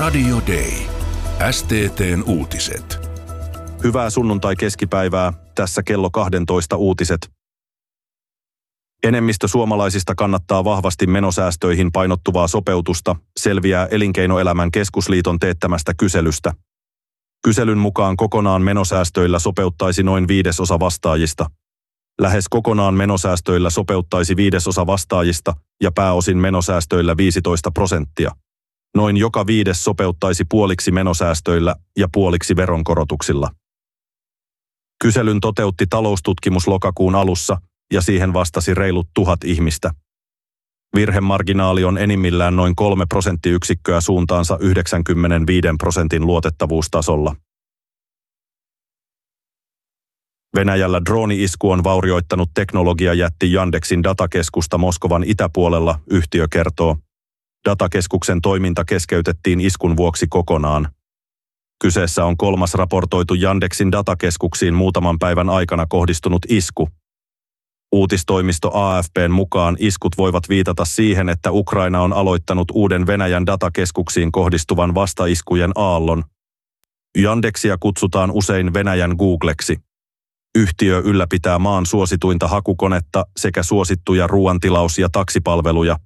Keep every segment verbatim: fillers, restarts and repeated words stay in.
Radio Day. S T T:n uutiset. Hyvää sunnuntai-keskipäivää. Tässä kello kaksitoista uutiset. Enemmistö suomalaisista kannattaa vahvasti menosäästöihin painottuvaa sopeutusta, selviää Elinkeinoelämän keskusliiton teettämästä kyselystä. Kyselyn mukaan kokonaan menosäästöillä sopeuttaisi noin viidesosa vastaajista. Lähes kokonaan menosäästöillä sopeuttaisi viidesosa vastaajista ja pääosin menosäästöillä viisitoista prosenttia. Noin joka viides sopeuttaisi puoliksi menosäästöillä ja puoliksi veronkorotuksilla. Kyselyn toteutti Taloustutkimus lokakuun alussa ja siihen vastasi reilut tuhat ihmistä. Virhemarginaali on enimmillään noin kolme prosenttiyksikköä suuntaansa yhdeksänkymmentäviisi prosentin luotettavuustasolla. Venäjällä drooni-isku on vaurioittanut teknologiajätti Yandexin datakeskusta Moskovan itäpuolella, yhtiö kertoo. Datakeskuksen toiminta keskeytettiin iskun vuoksi kokonaan. Kyseessä on kolmas raportoitu Yandexin datakeskuksiin muutaman päivän aikana kohdistunut isku. Uutistoimisto A F P:n mukaan iskut voivat viitata siihen, että Ukraina on aloittanut uuden Venäjän datakeskuksiin kohdistuvan vastaiskujen aallon. Yandexia kutsutaan usein Venäjän Googleksi. Yhtiö ylläpitää maan suosituinta hakukonetta sekä suosittuja ruoantilaus- ja taksipalveluja.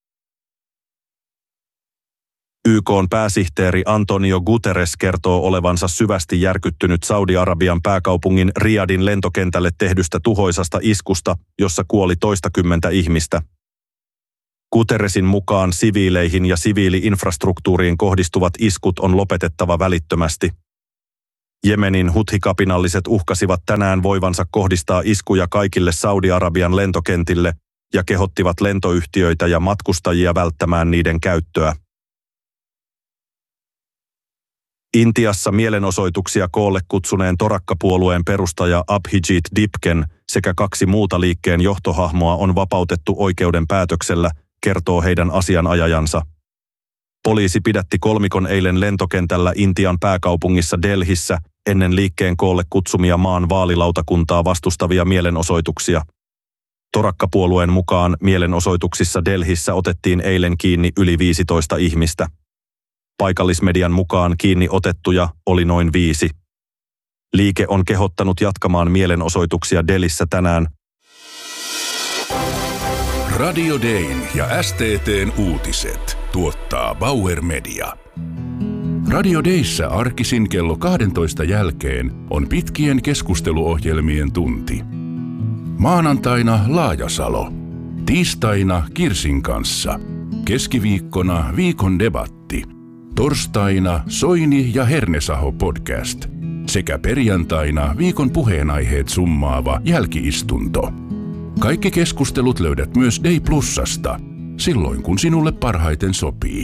Y K:n pääsihteeri Antonio Guterres kertoo olevansa syvästi järkyttynyt Saudi-Arabian pääkaupungin Riyadhin lentokentälle tehdystä tuhoisasta iskusta, jossa kuoli toistakymmentä ihmistä. Guterresin mukaan siviileihin ja siviili-infrastruktuuriin kohdistuvat iskut on lopetettava välittömästi. Jemenin huthi-kapinalliset uhkasivat tänään voivansa kohdistaa iskuja kaikille Saudi-Arabian lentokentille ja kehottivat lentoyhtiöitä ja matkustajia välttämään niiden käyttöä. Intiassa mielenosoituksia koolle kutsuneen Torakka-puolueen perustaja Abhijit Dipken sekä kaksi muuta liikkeen johtohahmoa on vapautettu oikeuden päätöksellä, kertoo heidän asianajajansa. Poliisi pidätti kolmikon eilen lentokentällä Intian pääkaupungissa Delhissä ennen liikkeen koolle kutsumia maan vaalilautakuntaa vastustavia mielenosoituksia. Torakka-puolueen mukaan mielenosoituksissa Delhissä otettiin eilen kiinni yli viisitoista ihmistä. Paikallismedian mukaan kiinni otettuja oli noin viisi. Liike on kehottanut jatkamaan mielenosoituksia Delhissä tänään. Radio Dayn ja S T T:n uutiset tuottaa Bauer Media. Radio Dayssä arkisin kello kaksitoista jälkeen on pitkien keskusteluohjelmien tunti. Maanantaina Laajasalo, tiistaina Kirsin kanssa, keskiviikkona viikon debatti, torstaina Soini ja Hernesaho podcast sekä perjantaina viikon puheenaiheet summaava jälkiistunto. Kaikki keskustelut löydät myös Day Plusasta, silloin kun sinulle parhaiten sopii.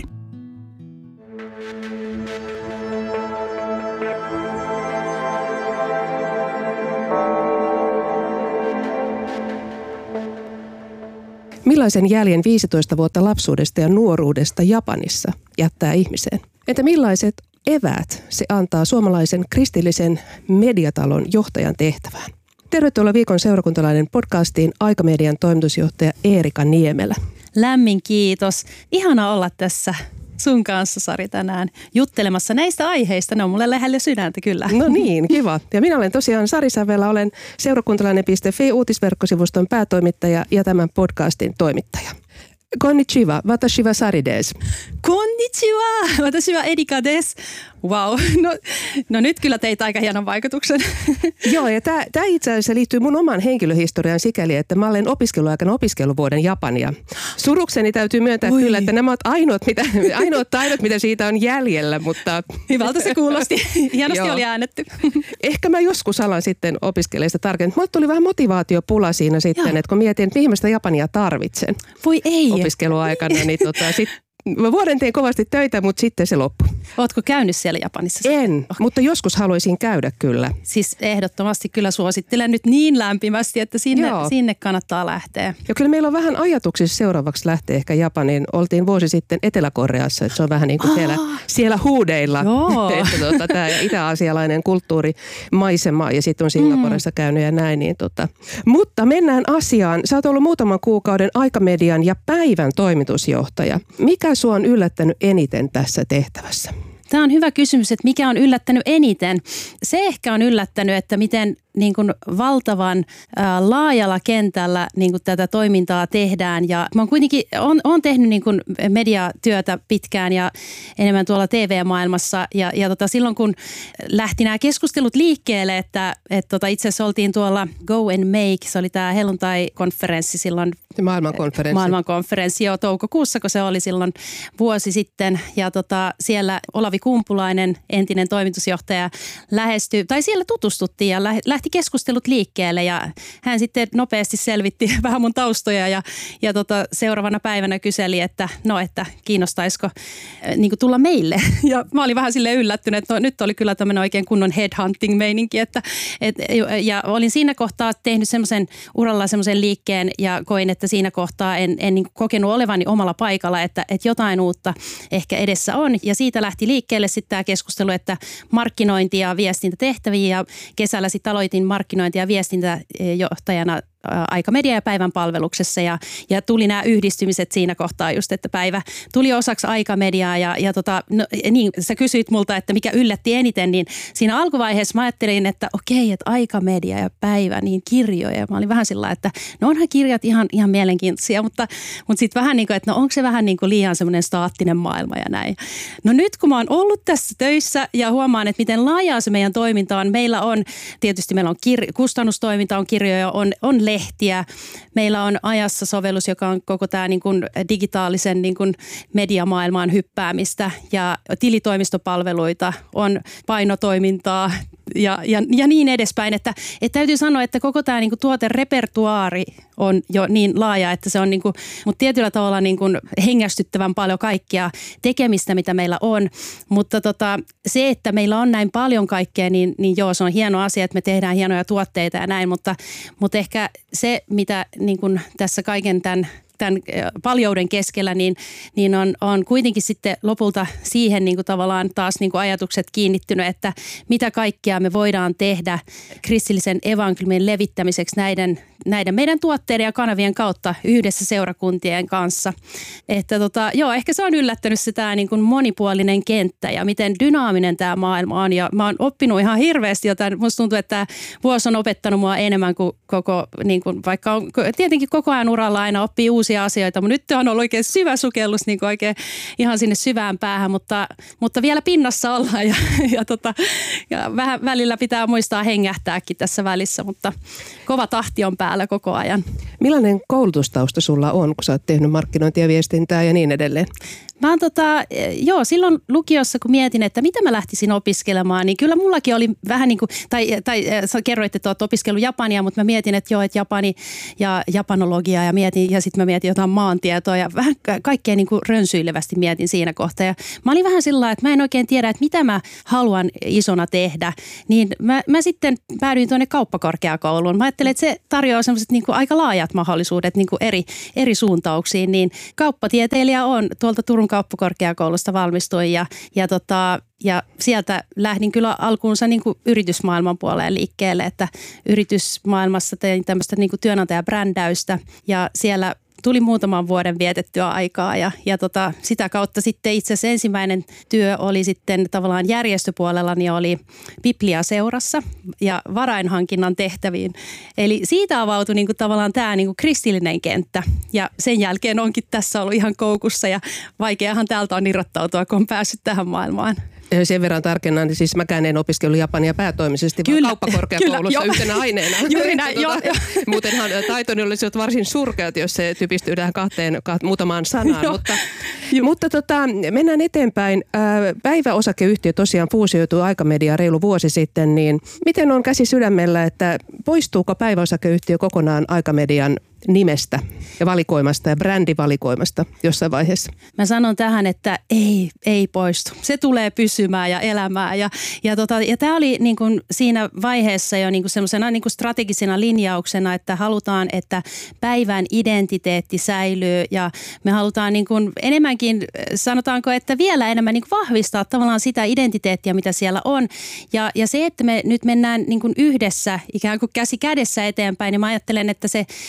Millaisen jäljen viisitoista vuotta lapsuudesta ja nuoruudesta Japanissa jättää ihmiseen? Entä millaiset eväät se antaa suomalaisen kristillisen mediatalon johtajan tehtävään? Tervetuloa Viikon seurakuntalainen podcastiin Aikamedian toimitusjohtaja Eerika Niemelä. Lämmin kiitos. Ihana olla tässä sun kanssa, Sari, tänään juttelemassa näistä aiheista. Ne on mulle lähellä sydäntä kyllä. No niin, kiva. Ja minä olen tosiaan Sari Sävelä, olen seurakuntalainen piste fi uutisverkkosivuston päätoimittaja ja tämän podcastin toimittaja. Konnichiwa, watashi wa Sari desu. Konnichiwa, watashi wa Erika desu. Wow, no, no nyt kyllä teit aika hienon vaikutuksen. Joo, ja tämä itse asiassa liittyy mun oman henkilöhistoriaan sikäli, että mä olen opiskeluaikana opiskeluvuoden japania. Surukseni täytyy myöntää Oi. kyllä, että nämä ovat ainoat, mitä, ainoat taidot, mitä siitä on jäljellä, mutta... Hyvältä se kuulosti. Hienosti oli äännetty. Ehkä mä joskus alan sitten opiskelemaan sitä tarkemmin. Mulle tuli vähän motivaatiopula siinä sitten, Joo. että kun mietin, että mihin mä sitä japania tarvitsen. Voi ei. Opiskeluaikana, niin tota, sitten... Mä vuoden tein kovasti töitä, mutta sitten se loppui. Ootko käynyt siellä Japanissa? En, okay. mutta joskus haluaisin käydä kyllä. Siis ehdottomasti kyllä suosittelen nyt niin lämpimästi, että sinne, sinne kannattaa lähteä. Ja kyllä meillä on vähän ajatuksissa seuraavaksi lähteä ehkä Japaniin. Oltiin vuosi sitten Etelä-Koreassa, että se on vähän niin kuin ah, siellä, siellä huudeilla. että tuota, tämä itä-aasialainen kulttuurimaisema ja sitten on Singaporessa mm. käynyt ja näin. Niin tota. Mutta mennään asiaan. Sä oot ollut muutaman kuukauden Aikamedian ja Päivän toimitusjohtaja. Mikä sua on yllättänyt eniten tässä tehtävässä? Tämä on hyvä kysymys, että mikä on yllättänyt eniten. Se ehkä on yllättänyt, että miten niin kuin valtavan ää, laajalla kentällä niin kuin tätä toimintaa tehdään. Ja mä oon kuitenkin on, on tehnyt niin kuin mediatyötä pitkään ja enemmän tuolla T V-maailmassa. Ja, ja tota, silloin kun lähti nämä keskustelut liikkeelle, että et tota, itse asiassa oltiin tuolla Go and Make, se oli tämä helluntai-konferenssi silloin. Maailmankonferenssi. Maailmankonferenssi, joo, toukokuussa, kun se oli silloin vuosi sitten. Ja tota, siellä Olavi Kumpulainen, entinen toimitusjohtaja, lähestyi, tai siellä tutustuttiin ja lähti keskustelut liikkeelle ja hän sitten nopeasti selvitti vähän mun taustoja ja, ja tota, seuraavana päivänä kyseli, että no, että kiinnostaisiko äh, niin kuin tulla meille. Ja mä olin vähän silleen yllättynyt, että no, nyt oli kyllä tämmöinen oikein kunnon headhunting-meininki. Että, et, ja olin siinä kohtaa tehnyt semmoisen uralla semmoisen liikkeen ja koin, että siinä kohtaa en, en niin kokenut olevani omalla paikalla, että, että jotain uutta ehkä edessä on. Ja siitä lähti liikkeelle sitten tämä keskustelu, että markkinointi ja viestintätehtäviä ja kesällä sitten aloitin markkinointi- ja viestintäjohtajana Aikamedia ja Päivän palveluksessa ja, ja tuli nämä yhdistymiset siinä kohtaa just, että Päivä tuli osaksi Aikamediaa ja, ja tota, no, niin, sä kysyit multa, että mikä yllätti eniten, niin siinä alkuvaiheessa mä ajattelin, että okei, että Aikamedia ja Päivä, niin kirjoja. Mä olin vähän sillä, että no onhan kirjat ihan, ihan mielenkiintoisia, mutta, mutta sitten vähän niin kuin, että no onko se vähän niin kuin liian semmoinen staattinen maailma ja näin. No nyt kun mä oon ollut tässä töissä ja huomaan, että miten laajaa se meidän toiminta on, meillä on, tietysti meillä on kir- kustannustoiminta, on kirjoja, on, on lehtiä. Meillä on Ajassa sovellus, joka on koko tämä niin kuin digitaalisen niin kuin mediamaailmaan hyppäämistä ja tilitoimistopalveluita, on painotoimintaa ja, ja, ja niin edespäin. Että, että täytyy sanoa, että koko tämä niin kuin tuoterepertuaari on jo niin laaja, että se on niin kuin, mutta tietyllä tavalla niin kuin hengästyttävän paljon kaikkea tekemistä, mitä meillä on. Mutta tota, se, että meillä on näin paljon kaikkea, niin, niin joo, se on hieno asia, että me tehdään hienoja tuotteita ja näin, mutta, mutta ehkä se, mitä niin kuin tässä kaiken tämän tämän paljouden keskellä, niin, niin on, on kuitenkin sitten lopulta siihen niin kuin tavallaan taas niin kuin ajatukset kiinnittynyt, että mitä kaikkea me voidaan tehdä kristillisen evankeliumin levittämiseksi näiden, näiden meidän tuotteiden ja kanavien kautta yhdessä seurakuntien kanssa. Että tota, joo, ehkä se on yllättänyt se tämä niin kuin monipuolinen kenttä ja miten dynaaminen tämä maailma on. Ja mä oon oppinut ihan hirveästi jotain. Musta tuntuu, että tämä vuosi on opettanut mua enemmän kuin koko, niin kuin vaikka on tietenkin koko ajan uralla aina oppii uusia asioita, mutta nyt on ollut oikein syvä sukellus niin kuin oikein ihan sinne syvään päähän, mutta, mutta vielä pinnassa ollaan ja, ja, tota, ja vähän välillä pitää muistaa hengähtääkin tässä välissä, mutta kova tahti on päällä koko ajan. Millainen koulutustausta sulla on, kun sä oot tehnyt markkinointia, viestintää ja niin edelleen? Mä oon tota, joo, silloin lukiossa, kun mietin, että mitä mä lähtisin opiskelemaan, niin kyllä mullakin oli vähän niin kuin, tai, tai sä kerroit, että oot opiskellut japania, mutta mä mietin, että joo, että japani ja japanologia ja mietin, ja sitten mä mietin jotain maantietoa ja vähän kaikkea niin kuin rönsyilevästi mietin siinä kohtaa. Ja mä olin vähän sillä lailla, että mä en oikein tiedä, että mitä mä haluan isona tehdä, niin mä, mä sitten päädyin tuonne kauppakorkeakouluun. Mä ajattelin, että se tarjoaa sellaiset niin kuin aika laajat mahdollisuudet niin kuin eri, eri suuntauksiin, niin kauppatieteilijä on tuolta Turun kauppakorkeakoulusta valmistuin ja, ja, tota, ja sieltä lähdin kyllä alkuunsa niin kuin yritysmaailman puoleen liikkeelle, että yritysmaailmassa tein tämmöistä niin kuin työnantajabrändäystä ja siellä tuli muutaman vuoden vietettyä aikaa ja, ja tota, sitä kautta sitten itse asiassa ensimmäinen työ oli sitten tavallaan järjestöpuolella, niin oli Biblia-seurassa ja varainhankinnan tehtäviin. Eli siitä avautui niin kuin tavallaan tämä niin kuin kristillinen kenttä ja sen jälkeen onkin tässä ollut ihan koukussa ja vaikeahan täältä on irrottautua, kun on päässyt tähän maailmaan. Sen verran tarkennan, niin siis mäkään en opiskellut japania päätoimisesti, vaan kyllä, kauppakorkeakoulussa kyllä, yhtenä aineena. Juuri näin, joo. Muutenhan taitoni olisivat varsin surkeat, jos se typistyy tähän kahteen, kahteen muutamaan sanaan. mutta mutta tota, mennään eteenpäin. Päiväosakeyhtiö tosiaan fuusioitui Aikamedia reilu vuosi sitten, niin miten on käsi sydämellä, että poistuuko Päiväosakeyhtiö kokonaan Aikamedian nimestä ja valikoimasta ja brändivalikoimasta jossain vaiheessa? Mä sanon tähän, että ei, ei poistu. Se tulee pysymään ja elämään. Ja, ja, tota, ja tämä oli niin kuin siinä vaiheessa jo niin kuin semmoisena niin kuin strategisena linjauksena, että halutaan, että päivän identiteetti säilyy ja me halutaan niin kuin enemmänkin, sanotaanko, että vielä enemmän niin kuin vahvistaa tavallaan sitä identiteettiä, mitä siellä on. Ja, ja se, että me nyt mennään niin kuin yhdessä ikään kuin käsi kädessä eteenpäin, niin mä ajattelen, että se enemmän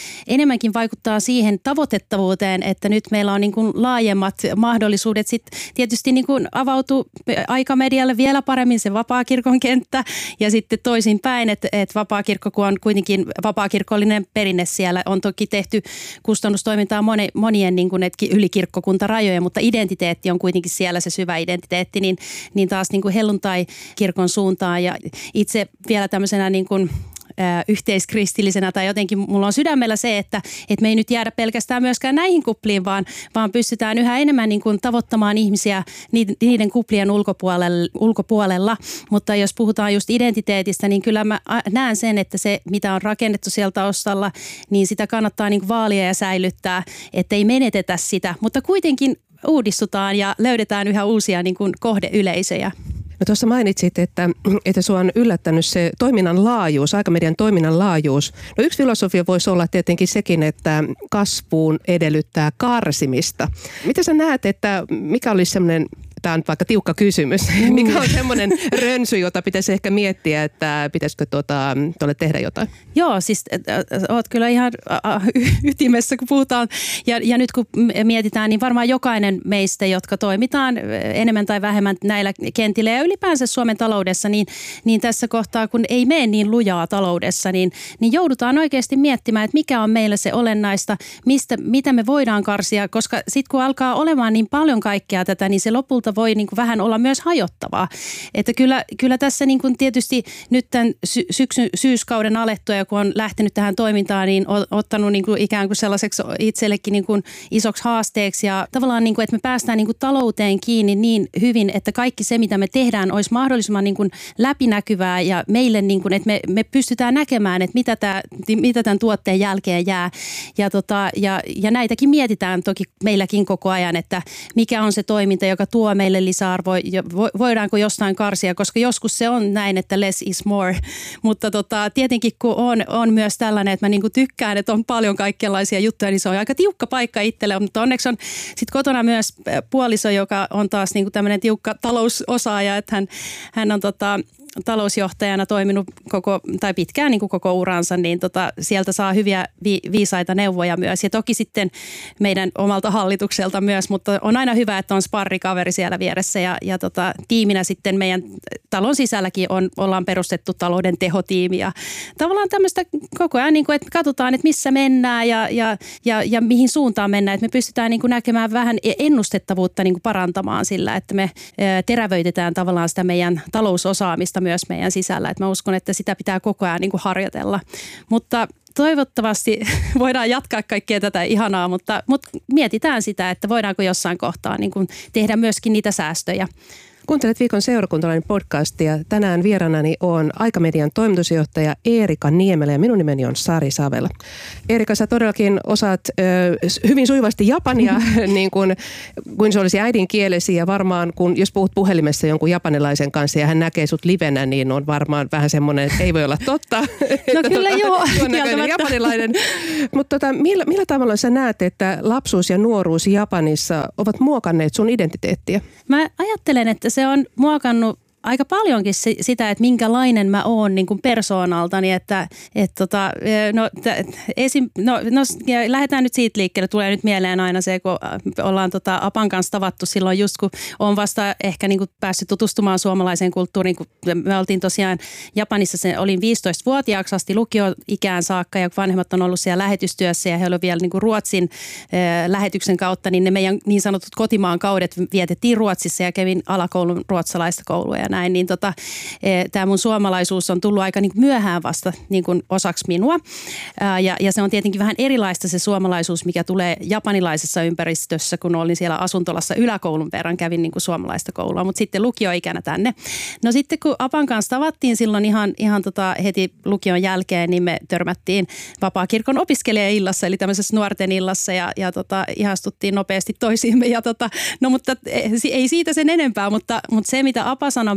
enemmänkin vaikuttaa siihen tavoitettavuuteen, että nyt meillä on niin kuin laajemmat mahdollisuudet. Sitten tietysti niin kuin avautuu aikamedialle vielä paremmin se vapaakirkon kenttä ja sitten toisinpäin, että, että vapaakirkko, kun on kuitenkin vapaakirkollinen perinne siellä, on toki tehty kustannustoimintaa moni, monien niin kuin yli kirkkokuntarajojen, mutta identiteetti on kuitenkin siellä se syvä identiteetti, niin, niin taas niin kuin helluntai-kirkon suuntaan ja itse vielä tämmöisenä niin kuin yhteiskristillisenä tai jotenkin mulla on sydämellä se, että, että me ei nyt jäädä pelkästään myöskään näihin kupliin, vaan, vaan pystytään yhä enemmän niin kuin tavoittamaan ihmisiä niiden kuplien ulkopuolella, ulkopuolella. Mutta jos puhutaan just identiteetistä, niin kyllä mä näen sen, että se mitä on rakennettu siellä taustalla, niin sitä kannattaa niin kuin vaalia ja säilyttää, ettei menetetä sitä, mutta kuitenkin uudistutaan ja löydetään yhä uusia niin kuin kohdeyleisöjä. No tuossa mainitsit, että, että sua on yllättänyt se toiminnan laajuus, aikamedian toiminnan laajuus. No yksi filosofia voisi olla tietenkin sekin, että kasvuun edellyttää karsimista. Mitä sä näet, että mikä olisi semmoinen, tämä on vaikka tiukka kysymys, mm. mikä on semmoinen rönsy, jota pitäisi ehkä miettiä, että pitäisikö tuota, tuolle tehdä jotain? Joo, siis oot kyllä ihan ytimessä, kun puhutaan. Ja, ja nyt kun mietitään, niin varmaan jokainen meistä, jotka toimitaan enemmän tai vähemmän näillä kentillä ja ylipäänsä Suomen taloudessa, niin, niin tässä kohtaa, kun ei mene niin lujaa taloudessa, niin, niin joudutaan oikeasti miettimään, että mikä on meille se olennaista, mistä, mitä me voidaan karsia, koska sitten kun alkaa olemaan niin paljon kaikkea tätä, niin se lopulta voi niin kuin vähän olla myös hajottavaa. Että kyllä, kyllä tässä niin kuin tietysti nyt tämän sy- syksyn, syyskauden alettua, kun on lähtenyt tähän toimintaan, niin on ottanut niin kuin ikään kuin sellaiseksi itsellekin niin kuin isoksi haasteeksi ja tavallaan, niin kuin, että me päästään niin kuin talouteen kiinni niin hyvin, että kaikki se, mitä me tehdään, olisi mahdollisimman niin kuin läpinäkyvää ja meille, niin kuin, että me, me pystytään näkemään, että mitä, tämä, mitä tämän tuotteen jälkeen jää. Ja, tota, ja, ja näitäkin mietitään toki meilläkin koko ajan, että mikä on se toiminta, joka tuo meille lisäarvoa ja voidaanko jostain karsia, koska joskus se on näin, että less is more. Mutta tota, tietenkin kun on, on myös tällainen, että mä niinku tykkään, että on paljon kaikenlaisia juttuja, niin se on aika tiukka paikka itselle, mutta onneksi on sit kotona myös puoliso, joka on taas niinku tämmöinen tiukka talousosaaja, että hän, hän on tota, talousjohtajana toiminut koko, tai pitkään niin kuin koko uransa, niin tota, sieltä saa hyviä vi, viisaita neuvoja myös. Ja toki sitten meidän omalta hallitukselta myös, mutta on aina hyvä, että on sparrikaveri siellä vieressä. Ja, ja tota, tiiminä sitten meidän talon sisälläkin on, ollaan perustettu talouden tehotiimi. Ja tavallaan tämmöistä koko ajan, niin kuin, että katsotaan, että missä mennään ja, ja, ja, ja mihin suuntaan mennään. Että me pystytään niin kuin näkemään vähän ennustettavuutta niin kuin parantamaan sillä, että me terävöitetään tavallaan sitä meidän talousosaamista myös meidän sisällä. Et mä uskon, että sitä pitää koko ajan niin kuin harjoitella. Mutta toivottavasti voidaan jatkaa kaikkea tätä ihanaa, mutta, mutta mietitään sitä, että voidaanko jossain kohtaa niin kuin tehdä myöskin niitä säästöjä. Kuuntelet Viikon seurakuntalainen podcastia. Tänään vieraanani on Aikamedian toimitusjohtaja Eerika Niemelä ja minun nimeni on Sari Savela. Eerika, sä todellakin osaat ö, hyvin sujuvasti japania, niin kuin, kuin se olisi äidinkielesi ja varmaan kun jos puhut puhelimessa jonkun japanilaisen kanssa ja hän näkee sut livenä, niin on varmaan vähän semmoinen, että ei voi olla totta. No kyllä tota, joo. Tuon näköinen japanilainen. Mutta tota, millä, millä tavalla sä näet, että lapsuus ja nuoruus Japanissa ovat muokanneet sun identiteettiä? Mä ajattelen, että se on muokannut aika paljonkin sitä, että minkälainen mä oon niin kuin persoonaltani, että et tota, no, t- esim, no, no lähdetään nyt siitä liikkeelle, tulee nyt mieleen aina se, kun ollaan tota Apan kanssa tavattu silloin just, kun on vasta ehkä niin kuin päässyt tutustumaan suomalaiseen kulttuuriin, kun me oltiin tosiaan Japanissa, se, olin viisitoistavuotiaaksi asti lukioikään saakka ja vanhemmat on ollut siellä lähetystyössä ja he olivat vielä niin kuin Ruotsin eh, lähetyksen kautta, niin ne meidän niin sanotut kotimaan kaudet vietettiin Ruotsissa ja kävin alakoulun ruotsalaista koulua ja näin, niin tota, tämä mun suomalaisuus on tullut aika niin myöhään vasta niin kuin osaksi minua. Ää, ja, ja se on tietenkin vähän erilaista se suomalaisuus, mikä tulee japanilaisessa ympäristössä, kun olin siellä asuntolassa yläkoulun verran, kävin niin kuin suomalaista koulua, mutta sitten lukioikänä tänne. No sitten kun Apan kanssa tavattiin silloin ihan, ihan tota heti lukion jälkeen, niin me törmättiin Vapaakirkon opiskelijaillassa, eli tämmöisessä nuorten illassa ja, ja tota, ihastuttiin nopeasti toisiimme. Ja tota, no mutta ei siitä sen enempää, mutta, mutta se mitä Apa sanoi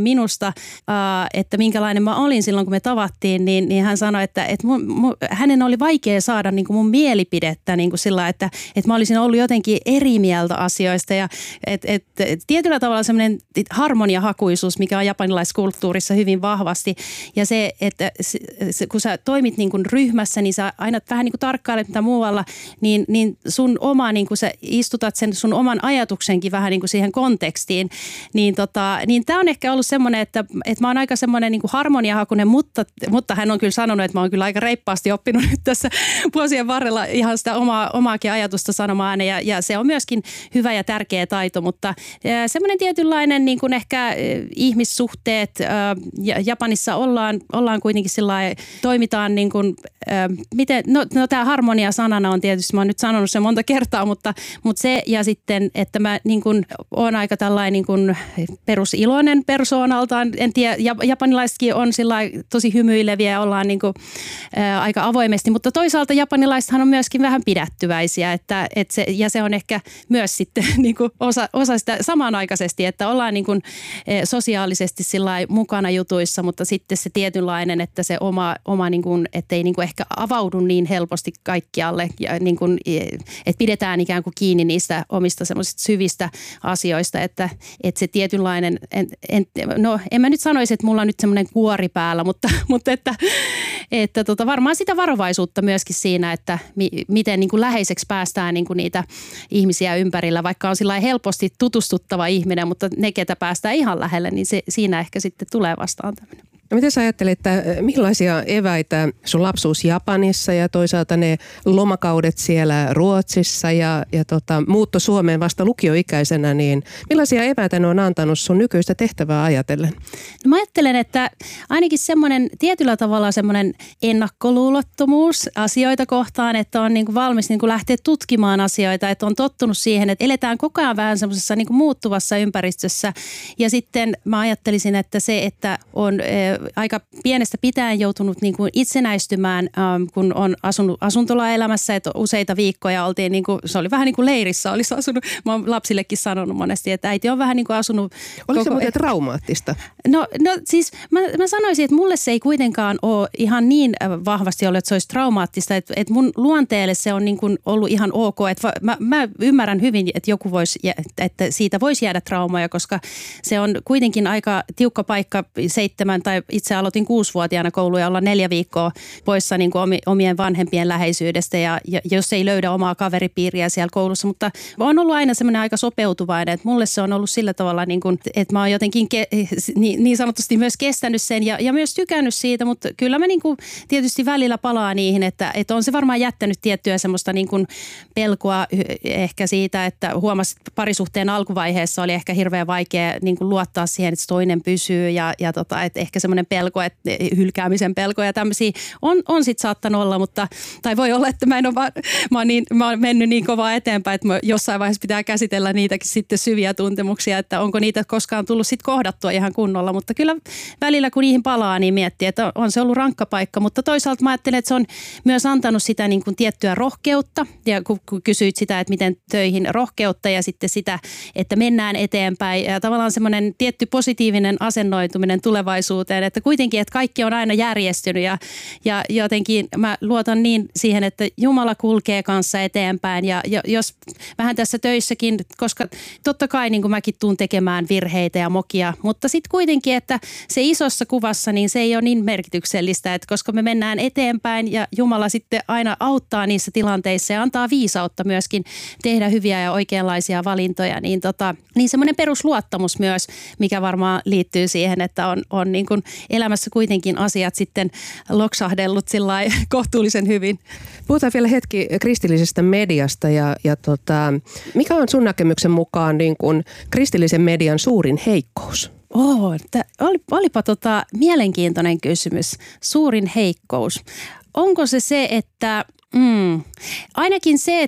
minusta, että minkälainen mä olin silloin, kun me tavattiin, niin, niin hän sanoi, että, että mun, mun, hänen oli vaikea saada niin kuin mun mielipidettä niin kuin sillä, että, että mä olisin ollut jotenkin eri mieltä asioista ja että, että, että tietyllä tavalla semmoinen harmoniahakuisuus, mikä on japanilaiskulttuurissa hyvin vahvasti ja se, että se, kun sä toimit niin kuin ryhmässä, niin sä aina vähän niin kuin tarkkailet mitä muualla, niin, niin sun oma, niin kuin sä istutat sen sun oman ajatuksenkin vähän niin kuin siihen kontekstiin, niin, tota, niin tämä on ehkä ollut semmoinen, että, että mä oon aika semmoinen niin kuin harmoniahakuinen, mutta, mutta hän on kyllä sanonut, että mä oon kyllä aika reippaasti oppinut nyt tässä vuosien varrella ihan sitä omaa, omaakin ajatusta sanomaan ja, ja se on myöskin hyvä ja tärkeä taito, mutta semmoinen tietynlainen niin kuin ehkä ihmissuhteet, Japanissa ollaan, ollaan kuitenkin sillä lailla, toimitaan niin kuin, miten, no, no tämä harmonia sanana on tietysti, mä oon nyt sanonut sen monta kertaa, mutta, mutta se ja sitten, että mä niin kuin oon aika tällainen niin kuin perusiloinen persoonaltaan, en tiedä, japanilaisetkin on sillä tosi hymyileviä ja ollaan niin kuin, ää, aika avoimesti, mutta toisaalta japanilaisethan on myöskin vähän pidättyväisiä, että, että se, ja se on ehkä myös sitten niin kuin osa, osa sitä samanaikaisesti, että ollaan niin kuin, e, sosiaalisesti sillä mukana jutuissa, mutta sitten se tietynlainen, että se oma, oma niin kuin, ettei niin kuin ehkä avaudu niin helposti kaikkialle ja niin kuin, että pidetään ikään kuin kiinni niistä omista semmoisista syvistä asioista, että, että se tietynlainen, en, en, no en mä nyt sanoisi, että mulla on nyt semmoinen kuori päällä, mutta, mutta että, että tota, varmaan sitä varovaisuutta myöskin siinä, että mi, miten niin kuin läheiseksi päästään niin kuin niitä ihmisiä ympärillä, vaikka on sillä helposti tutustuttava ihminen, mutta ne, ketä päästään ihan lähelle, niin se, siinä ehkä sitten tulee vastaan tämmöinen. No miten sä ajattelet, että millaisia eväitä sun lapsuus Japanissa ja toisaalta ne lomakaudet siellä Ruotsissa ja, ja tota, muutto Suomeen vasta lukioikäisenä, niin millaisia eväitä ne on antanut sun nykyistä tehtävää ajatellen? No mä ajattelen, että ainakin semmoinen tietyllä tavalla semmoinen ennakkoluulottomuus asioita kohtaan, että on niin kuin valmis niin kuin lähteä tutkimaan asioita, että on tottunut siihen, että eletään koko ajan vähän semmoisessa niin kuin muuttuvassa ympäristössä ja sitten mä ajattelisin, että se, että on aika pienestä pitäen joutunut niin kuin itsenäistymään, ähm, kun on asunut asuntolaelämässä, että useita viikkoja oltiin, niin kuin, se oli vähän niin kuin leirissä olisi asunut. Mä oon lapsillekin sanonut monesti, että äiti on vähän niin kuin asunut. Oliko se muuten traumaattista? No, no siis mä, mä sanoisin, että mulle se ei kuitenkaan ole ihan niin vahvasti ollut, että se olisi traumaattista. Että, että mun luonteelle se on niin kuin ollut ihan ok. Että mä, mä ymmärrän hyvin, että joku voisi, että siitä voisi jäädä traumoja, koska se on kuitenkin aika tiukka paikka seitsemän tai itse aloitin kuusivuotiaana kouluja olla neljä viikkoa poissa niin kuin omien vanhempien läheisyydestä ja, ja jos ei löydä omaa kaveripiiriä siellä koulussa, mutta on ollut aina semmoinen aika sopeutuvainen, että mulle se on ollut sillä tavalla, niin kuin, että mä oon jotenkin ke, niin, niin sanotusti myös kestänyt sen ja, ja myös tykännyt siitä, mutta kyllä mä niin kuin tietysti välillä palaa niihin, että, että on se varmaan jättänyt tiettyä semmoista niin kuin pelkoa ehkä siitä, että huomasit parisuhteen alkuvaiheessa oli ehkä hirveän vaikea niin kuin luottaa siihen, että toinen pysyy ja, ja tota, että ehkä semmoinen pelko, että hylkäämisen pelko ja tämmöisiä on, on sitten saattanut olla, mutta tai voi olla, että mä en ole vaan, mä oon, niin, mä oon mennyt niin kovaa eteenpäin, että mä jossain vaiheessa pitää käsitellä niitäkin sitten syviä tuntemuksia, että onko niitä koskaan tullut sitten kohdattua ihan kunnolla, mutta kyllä välillä kun niihin palaa, niin miettii, että on se ollut rankka paikka, mutta toisaalta mä ajattelen, että se on myös antanut sitä niin kuin tiettyä rohkeutta ja kun, kun kysyit sitä, että miten töihin rohkeutta ja sitten sitä, että mennään eteenpäin ja tavallaan semmoinen tietty positiivinen asennoituminen tulevaisuuteen, että kuitenkin, että kaikki on aina järjestynyt ja, ja jotenkin mä luotan niin siihen, että Jumala kulkee kanssa eteenpäin ja, ja jos vähän tässä töissäkin, koska totta kai niin kuin mäkin tuun tekemään virheitä ja mokia, mutta sitten kuitenkin, että se isossa kuvassa niin se ei ole niin merkityksellistä, että koska me mennään eteenpäin ja Jumala sitten aina auttaa niissä tilanteissa ja antaa viisautta myöskin tehdä hyviä ja oikeanlaisia valintoja, niin, tota, niin semmoinen perusluottamus myös, mikä varmaan liittyy siihen, että on, on niin kuin elämässä kuitenkin asiat sitten loksahdellut sillai kohtuullisen hyvin. Puhutaan vielä hetki kristillisestä mediasta ja, ja tota, mikä on sun näkemyksen mukaan niin kuin kristillisen median suurin heikkous? Oh, oli, olipa tota mielenkiintoinen kysymys. Suurin heikkous. Onko se se, että mm, ainakin se, että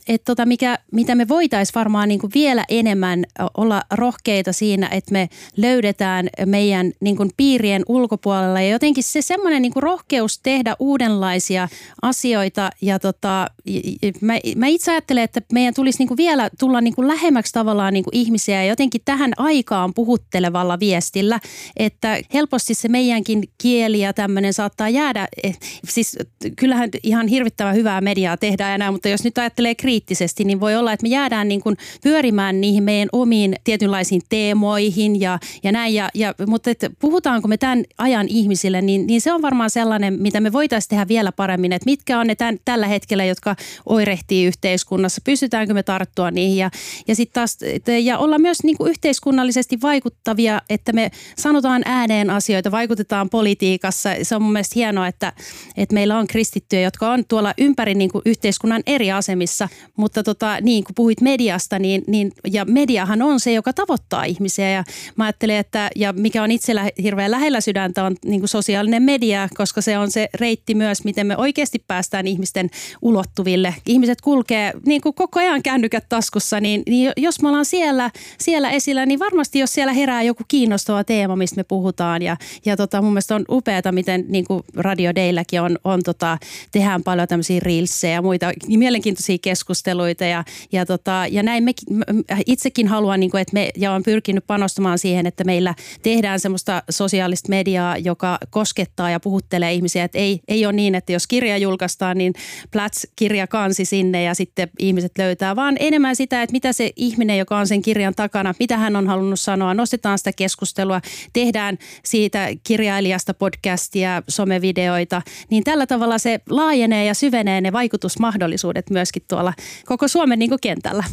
että tota mikä, mitä me voitaisiin varmaan niin kuin vielä enemmän olla rohkeita siinä, että me löydetään meidän niin kuin piirien ulkopuolella ja jotenkin se semmoinen niin kuin rohkeus tehdä uudenlaisia asioita ja tota, mä, mä itse ajattelen, että meidän tulisi niin kuin vielä tulla niin kuin lähemmäksi tavallaan niin kuin ihmisiä ja jotenkin tähän aikaan puhuttelevalla viestillä, että helposti se meidänkin kieli ja tämmöinen saattaa jäädä, siis kyllähän ihan hirvittävän hyvää mediaa tehdään enää, mutta jos nyt ajattelee kriittisesti, niin voi olla, että me jäädään niin kuin pyörimään niihin meidän omiin tietynlaisiin teemoihin ja, ja näin, ja, ja, mutta että puhutaanko me tämän ajan ihmisille, niin, niin se on varmaan sellainen, mitä me voitaisiin tehdä vielä paremmin, että mitkä on ne tämän, tällä hetkellä, jotka oirehtii yhteiskunnassa, pystytäänkö me tarttua niihin ja, ja sitten taas ja olla myös niin kuin yhteiskunnallisesti vaikuttavia, että me sanotaan ääneen asioita, vaikutetaan politiikassa. Se on mun mielestä hienoa, että, että meillä on kristittyjä, jotka on tuolla ympäri niin kuin yhteiskunnan eri asemissa, mutta tota, niin kuin puhuit mediasta, niin, niin, ja mediahan on se, joka tavoittaa ihmisiä ja mä ajattelen, että ja mikä on itsellä hirveän lähellä sydäntä on niin kuin sosiaalinen media, koska se on se reitti myös, miten me oikeasti päästään ihmisten ulottuville. Ihmiset kulkee niin kuin koko ajan kännykät taskussa, niin, niin jos me ollaan siellä, siellä esillä, niin varmasti jos siellä herää joku kiinnostava teema, mistä me puhutaan ja, ja tota, mun mielestä on upeata, miten niin kuin Radio Daylläkin on, on tota, tehdään paljon tämmöisiä reelsejä ja muita mielenkiintoisia keskusteluita ja, ja, tota, ja näin me, itsekin haluan, niin kuin, että me, ja olen pyrkinyt panostamaan siihen, että meillä tehdään semmoista sosiaalista mediaa, joka koskettaa ja puhuttelee ihmisiä, että ei, ei ole niin, että jos kirja julkaistaan, niin plats kirja kansi sinne ja sitten ihmiset löytää, vaan enemmän sitä, että mitä se ihminen, joka on sen kirjan takana, mitä hän on halunnut sanoa, nostetaan sitä keskustelua, tehdään siitä kirjailijasta podcastia, somevideoita, niin tällä tavalla se laajenee ja syvenee ne vaikutusmahdollisuudet myöskin tuolla koko Suomen niin kuin kentällä.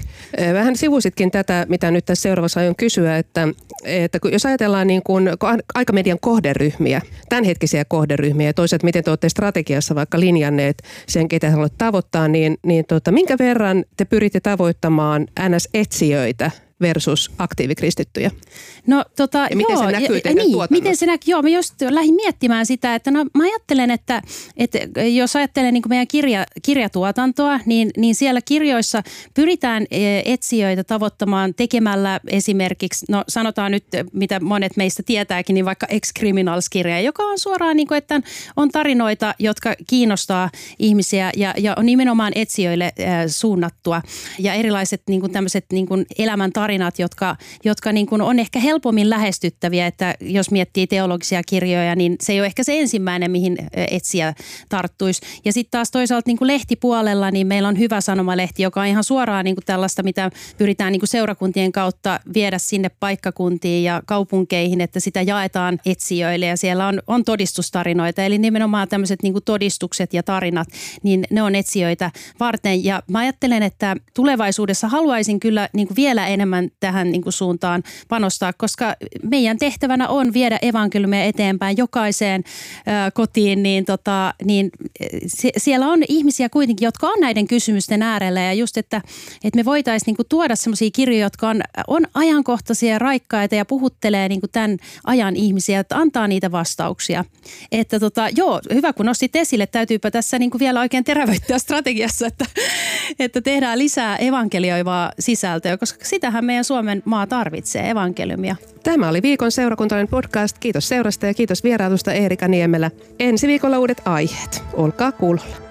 Vähän sivusitkin tätä, mitä nyt tässä seuraavassa aion kysyä, että, että jos ajatellaan niin kuin aikamedian kohderyhmiä, tämänhetkisiä kohderyhmiä ja toisaalta miten te olette strategiassa vaikka linjanneet sen, ketä haluat tavoittaa, niin, niin tota, minkä verran te pyritte tavoittamaan N S-etsijöitä versus aktiivikristittyjä? No tota, ja miten joo, se näkyy ja, niin, miten se näkyy? Joo, mä just lähdin miettimään sitä, että no mä ajattelen, että, että jos ajattelen niin kuin meidän kirja, kirjatuotantoa, niin, niin siellä kirjoissa pyritään etsijöitä tavoittamaan tekemällä esimerkiksi, no sanotaan nyt, mitä monet meistä tietääkin, niin vaikka Ex-Criminals-kirja, joka on suoraan niin kuin, että on tarinoita, jotka kiinnostaa ihmisiä ja, ja on nimenomaan etsijöille äh, suunnattua ja erilaiset niin kuin tämmöiset niin kuin elämän tarinat, jotka, jotka niin kuin on ehkä helpommin lähestyttäviä, että jos miettii teologisia kirjoja, niin se ei ole ehkä se ensimmäinen, mihin etsijä tarttuisi. Ja sitten taas toisaalta niin kuin lehtipuolella, niin meillä on Hyvä Sanomalehti, joka on ihan suoraan niin kuin tällaista, mitä pyritään niin kuin seurakuntien kautta viedä sinne paikkakuntiin ja kaupunkeihin, että sitä jaetaan etsijöille ja siellä on, on todistustarinoita, eli nimenomaan tämmöiset niin kuin todistukset ja tarinat, niin ne on etsijöitä varten. Ja mä ajattelen, että tulevaisuudessa haluaisin kyllä niin kuin vielä enemmän tähän niin kuin suuntaan panostaa, koska meidän tehtävänä on viedä evankeliumia eteenpäin jokaiseen ö, kotiin, niin, tota, niin se, siellä on ihmisiä kuitenkin, jotka on näiden kysymysten äärellä ja just, että, että me voitaisiin niin kuin tuoda sellaisia kirjoja, jotka on, on ajankohtaisia ja raikkaita ja puhuttelee niin kuin tämän ajan ihmisiä, että antaa niitä vastauksia. Että tota, joo, hyvä kun nostit esille, täytyypä tässä niin kuin vielä oikein terävöittää strategiassa, että, että tehdään lisää evankelioivaa sisältöä, koska sitähän meidän Suomen maa tarvitsee, evankeliumia. Tämä oli viikon seurakuntalainen podcast. Kiitos seurasta ja kiitos vierailusta Eerika Niemelä. Ensi viikolla uudet aiheet. Olkaa kuulolla.